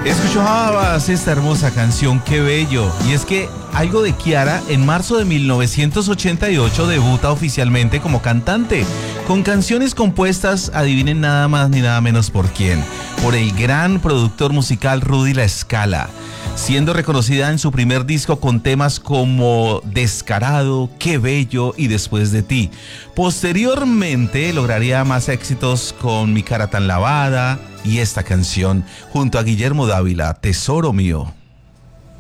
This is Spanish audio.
Escuchabas esta hermosa canción, qué bello. Y es que algo de Kiara, en marzo de 1988 debuta oficialmente como cantante, con canciones compuestas, adivinen nada más ni nada menos por quién, por el gran productor musical Rudy La Scala, siendo reconocida en su primer disco con temas como Descarado, Qué Bello y Después de Ti. Posteriormente lograría más éxitos con Mi Cara Tan Lavada y esta canción junto a Guillermo Dávila, Tesoro Mío.